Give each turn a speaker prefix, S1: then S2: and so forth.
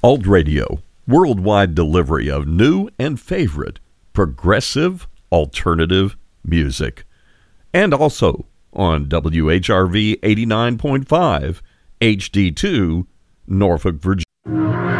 S1: Alt Radio, worldwide delivery of new and favorite progressive alternative music. And also on WHRV 89.5 HD2, Norfolk, Virginia.